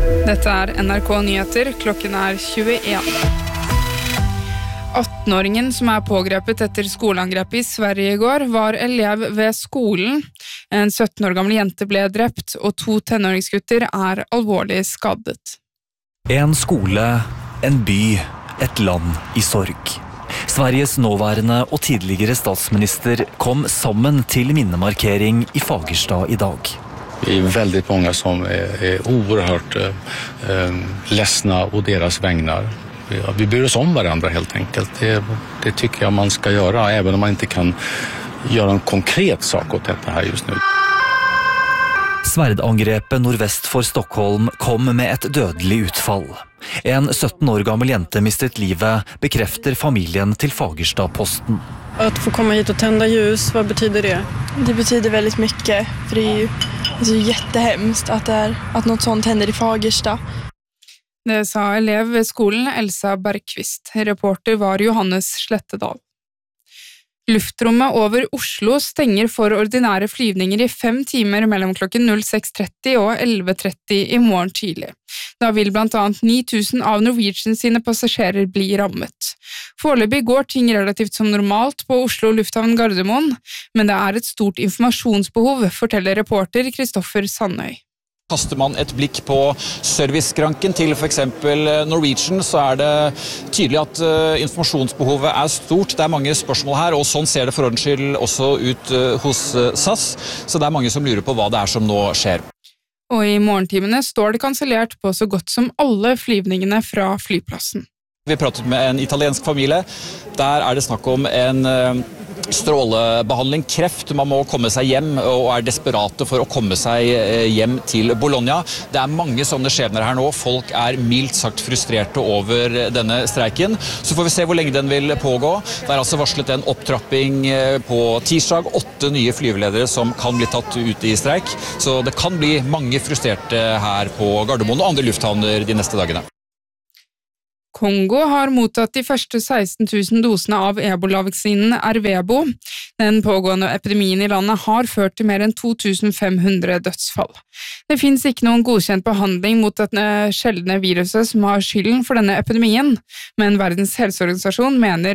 Dette NRK Nyheter, klokken 21. 18-åringen som pågrepet etter skoleangrepet I Sverige I går, var elev ved skolen. En 17 år gammel jente ble drept, og 2 tenåringsgutter alvorlig skadet. En skole, en by, et land I sorg. Sveriges nåværende og tidligere statsminister kom sammen til minnemarkering I Fagersta I dag. Vi väldigt många som oerhört ledsna och deras vägnar. Vi bryr oss om varandra helt enkelt. Det tycker jag man ska göra, även om man inte kan göra en konkret sak åt detta här just nu. Sverdangrepet nordvest for Stockholm kom med et dødelig utfall. En 17 år gammel jente mistet livet, bekrefter familien til Fagersta-posten. Att få komma hit och tända ljus, vad betyder det? Det betyder väldigt mycket, för det är ju alltså jättehemskt att något sånt händer I Fagersta. Det sa elev ved skolen Elsa Bergqvist. Reporter var Johannes Slettedal. Luftrommet over Oslo stenger for ordinære flyvninger I 5 timer mellom klokken 06:30 og 11:30 I morgen tidlig. Da vil blant annet 9000 av Norwegian sine passasjerer bli rammet. Foreløpig går ting relativt som normalt på Oslo Lufthavn Gardermoen, men det et stort informasjonsbehov, forteller reporter Kristoffer Sandøy. Kaster man et blikk på serviceskranken til for eksempel Norwegian, så det tydelig at informasjonsbehovet stort. Det mange spørsmål her, og sånn ser det for ordens skyld også ut hos SAS, så det mange som lurer på hva det som nå skjer. Og I morgentimene står det kansellert på så godt som alle flyvningene fra flyplassen. Vi pratet med en italiensk familie. Der det snakk om en strålebehandling, kreft. Man må komme seg hjem og desperate for å komme seg hjem til Bologna. Det mange sånne skjebner her nå. Folk mildt sagt frustrerte over denne streiken. Så får vi se hvor lenge den vil pågå. Det altså varslet en opptrapping på tirsdag. 8 nye flyveledere som kan bli tatt ut I streik. Så det kan bli mange frustrerte her på Gardermoen og andre lufthavner de neste dagene. Kongo har mottatt de første 16 000 dosene av ebola-vaksinen Ervebo. Den pågående epidemien I landet har ført til mer enn 2500 dødsfall. Det finnes ikke noen godkjent behandling mot dette sjeldne viruset som har skylden for denne epidemien, men Verdens helseorganisasjon mener